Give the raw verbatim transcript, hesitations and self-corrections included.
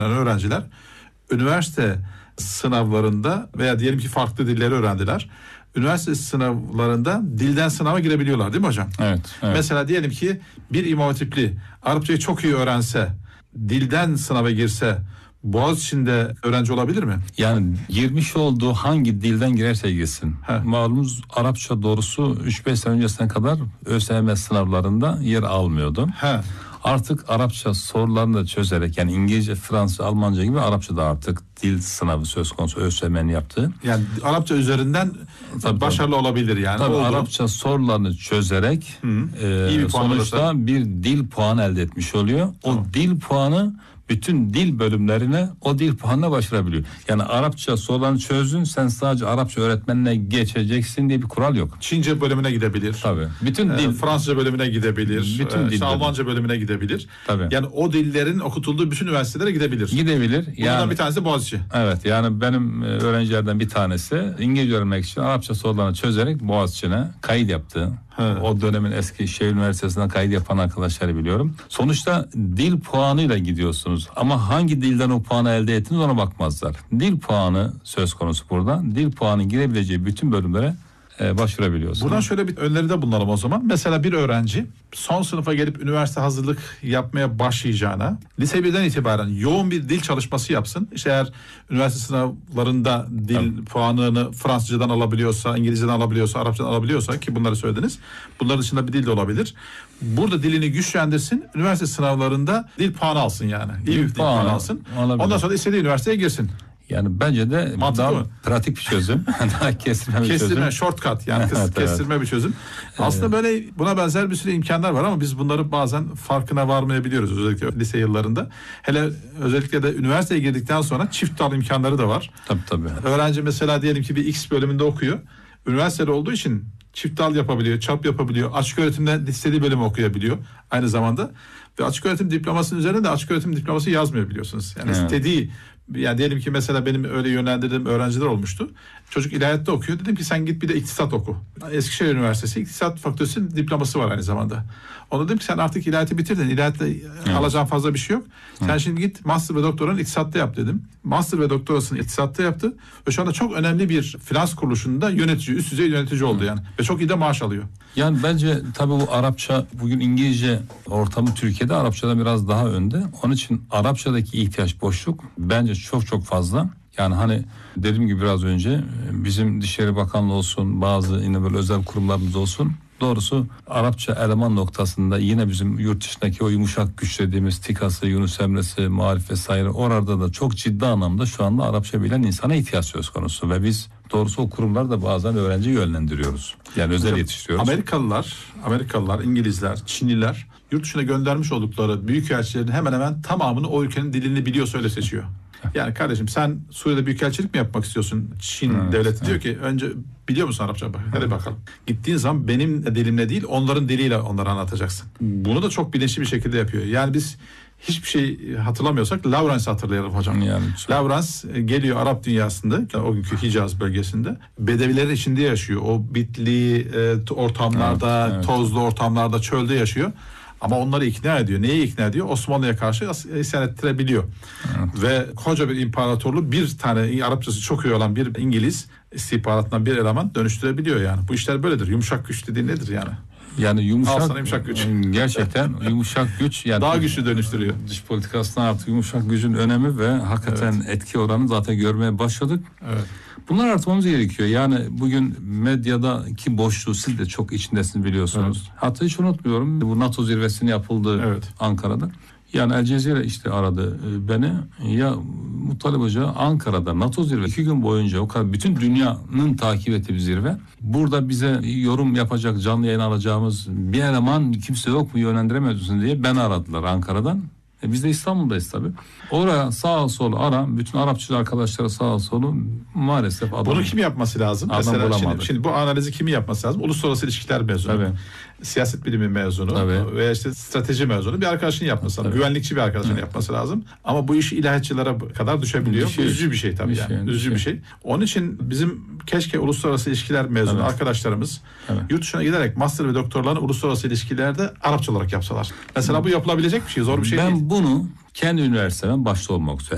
öğrenciler üniversite sınavlarında veya diyelim ki farklı dilleri öğrendiler. Üniversite sınavlarında dilden sınava girebiliyorlar değil mi hocam? Evet, evet. Mesela diyelim ki bir İmam Hatipli Arapçayı çok iyi öğrense, dilden sınava girse Boğaziçi'nde öğrenci olabilir mi? Yani girmiş olduğu hangi dilden girerse girsin. He. Malumuz Arapça doğrusu üç beş sene öncesine kadar ÖSYM sınavlarında yer almıyordu. He. Artık Arapça sorularını da çözerek, yani İngilizce, Fransızca, Almanca gibi Arapça da artık dil sınavı söz konusu ÖSYM'nin yaptığı. Yani Arapça üzerinden Tabii, başarılı tabii. olabilir yani. Tabii Oldu. Arapça sorularını çözerek e, İyi bir puan sonuçta alırsa. bir dil puanı elde etmiş oluyor. O Tamam. dil puanı bütün dil bölümlerine o dil puanına başvurabiliyor. Yani Arapça sorularını çözdün, sen sadece Arapça öğretmenine geçeceksin diye bir kural yok. Çince bölümüne gidebilir. Tabii. Bütün Ee, dil, Fransızca bölümüne gidebilir. Bütün Ee, dil işte bölümü. Almanca bölümüne gidebilir. Tabii. Yani o dillerin okutulduğu bütün üniversitelere gidebilir. gidebilir. Bunlardan Yani bir tanesi Boğaziçi. evet, yani benim e, öğrencilerden bir tanesi İngilizce öğrenmek için Arapça sorularını çözerek Boğaziçi'ne kayıt yaptı. He. O dönemin Eskişehir Üniversitesi'nden kayıt yapan arkadaşları biliyorum. Sonuçta dil puanıyla gidiyorsunuz ama hangi dilden o puanı elde ettiniz ona bakmazlar. Dil puanı söz konusu burada. Dil puanı girebileceği bütün bölümlere e, başvurabiliyorsunuz. Buradan şöyle bir öneride bulunalım o zaman. Mesela bir öğrenci son sınıfa gelip üniversite hazırlık yapmaya başlayacağına lise birden itibaren yoğun bir dil çalışması yapsın. İşte eğer üniversite sınavlarında dil Tabii. puanını Fransızcadan alabiliyorsa, İngilizceden alabiliyorsa, Arapçadan alabiliyorsa, ki bunları söylediniz. Bunların dışında bir dil de olabilir. Burada dilini güçlendirsin. Üniversite sınavlarında dil puanı alsın yani. İyi bir dil puanı, puanı alsın. alabilir. Ondan sonra istediği üniversiteye girsin. Yani bence de Mantıklı daha mı? pratik bir çözüm. Daha kestirme bir çözüm. Kestirme, shortcut yani kıs- Evet, evet. kestirme bir çözüm. Aslında böyle buna benzer bir sürü imkanlar var ama biz bunları bazen farkına varmayabiliyoruz özellikle lise yıllarında. Hele özellikle de üniversiteye girdikten sonra çift dal imkanları da var. Tabii tabii. Öğrenci mesela diyelim ki bir X bölümünde okuyor. Üniversitede olduğu için çift dal yapabiliyor, çap yapabiliyor. Açık öğretimden istediği bölümü okuyabiliyor aynı zamanda. Ve açık öğretim diplomasının üzerine de açık öğretim diploması yazmıyor biliyorsunuz. Yani Evet. istediği, yani diyelim ki mesela benim öyle yönlendirdiğim öğrenciler olmuştu. Çocuk ilahiyatta okuyor. Dedim ki sen git bir de iktisat oku. Eskişehir Üniversitesi İktisat Fakültesi diploması var aynı zamanda. Ona dedim ki sen artık ilahiyatı bitirdin. İlahiyatta alacağın fazla bir şey yok. Sen Hı. şimdi git master ve doktoranı iktisatta yap dedim. Master ve doktorasını iktisatta yaptı. Ve şu anda çok önemli bir finans kuruluşunda yönetici, üst düzey yönetici oldu yani. Ve çok iyi de maaş alıyor. Yani bence tabii bu Arapça, bugün İngilizce ortamı Türkiye'de Arapçadan biraz daha önde. Onun için Arapçadaki ihtiyaç, boşluk bence çok çok fazla. Yani hani dediğim gibi biraz önce bizim Dışişleri Bakanlığı olsun, bazı yine böyle özel kurumlarımız olsun. Doğrusu Arapça eleman noktasında yine bizim yurt dışındaki o yumuşak güç dediğimiz TİKA'sı, Yunus Emre'si, Marif vesaire, orada da çok ciddi anlamda şu anda Arapça bilen insana ihtiyaç söz konusu ve biz doğrusu o kurumlar da bazen öğrenci yönlendiriyoruz. Yani özel Hocam, yetiştiriyoruz. Amerikalılar, Amerikalılar, İngilizler, Çinliler yurt dışına göndermiş oldukları büyükelçilerin hemen hemen tamamını o ülkenin dilini biliyorsa öyle seçiyor. Yani kardeşim sen Suriye'de büyükelçilik mi yapmak istiyorsun? Çin evet, devleti evet. diyor ki önce biliyor musun Arapça? Hadi bakalım. Gittiğin zaman benim dilimle değil onların diliyle onları anlatacaksın. Bunu da çok bilinçli bir şekilde yapıyor. Yani biz hiçbir şey hatırlamıyorsak Lawrence'ı hatırlayalım hocam. Yani Lawrence geliyor Arap dünyasında, o günkü Hicaz bölgesinde. Bedevilerin içinde yaşıyor. O bitli e, ortamlarda, evet, evet. tozlu ortamlarda, çölde yaşıyor. Ama onları ikna ediyor. Neyi ikna ediyor? Osmanlı'ya karşı isyan ettirebiliyor. Evet. Ve koca bir imparatorluğu bir tane Arapçası çok iyi olan bir İngiliz istihbaratından bir eleman dönüştürebiliyor yani. Bu işler böyledir. Yumuşak güç dediğin nedir yani? Yani yumuşak, yumuşak güç. Gerçekten yumuşak güç. Yani daha güçlü dönüştürüyor. Dış politikasında artık yumuşak gücün önemi ve hakikaten evet. etki oranı zaten görmeye başladık. Evet. Bunlar artmamız gerekiyor. Yani bugün medyadaki boşluğu siz de çok içindesiniz biliyorsunuz. Evet. Hatta hiç unutmuyorum. Bu NATO zirvesini yapıldı evet. Ankara'da. Yani El Cezire işte aradı beni. Ya Muttalip Hoca, Ankara'da NATO zirve iki gün boyunca o kadar bütün dünyanın takip ettiği bir zirve. Burada bize yorum yapacak, canlı yayın alacağımız bir eleman kimse yok mu, yönlendiremiyorsun diye beni aradılar Ankara'dan. E biz de İstanbul'dayız tabii. Oraya sağa sola ara, bütün Arapçı arkadaşlara sağa sola maalesef adam. Bunu kim yapması lazım? Mesela şimdi, şimdi bu analizi kimi yapması lazım? Uluslararası ilişkiler mezunu. Tabii. Siyaset bilimi mezunu tabii. Veya işte strateji mezunu bir arkadaşın yapması lazım. Güvenlikçi bir arkadaşın evet. yapması lazım. Ama bu iş ilahiyatçılara kadar düşebiliyor. Bu üzücü bir şey tabii bir yani. Şey, üzücü bir şey. bir şey. Onun için bizim keşke uluslararası ilişkiler mezunu evet. arkadaşlarımız evet. yurt dışına giderek master ve doktorlarını uluslararası ilişkilerde Arapça olarak yapsalar. Mesela bu yapılabilecek bir şey, zor bir şey ben değil. Ben bunu kendi üniversitemden başta olmak üzere